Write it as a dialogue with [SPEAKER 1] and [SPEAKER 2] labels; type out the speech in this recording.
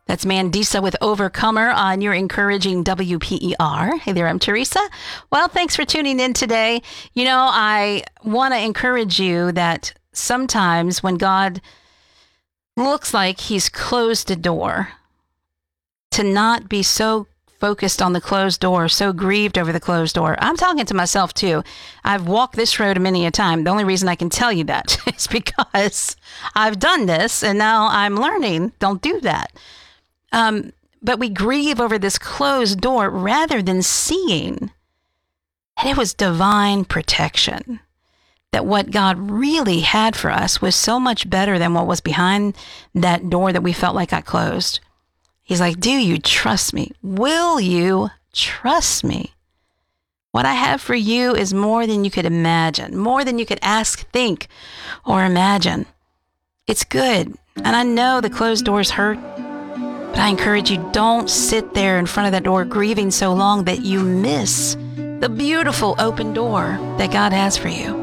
[SPEAKER 1] That's Mandisa with Overcomer on your encouraging WPER. Hey there, I'm Teresa. Well, thanks for tuning in today. You know, I want to encourage you that sometimes when God looks like he's closed a door, to not be so focused on the closed door, so grieved over the closed door. I'm talking to myself too. I've walked this road many a time. The only reason I can tell you that is because I've done this and now I'm learning. Don't do that. But we grieve over this closed door rather than seeing that it was divine protection, that what God really had for us was so much better than what was behind that door that we felt like got closed. He's like, do you trust me? Will you trust me? What I have for you is more than you could imagine, more than you could ask, think, or imagine. It's good. And I know the closed doors hurt. But I encourage you, don't sit there in front of that door grieving so long that you miss the beautiful open door that God has for you.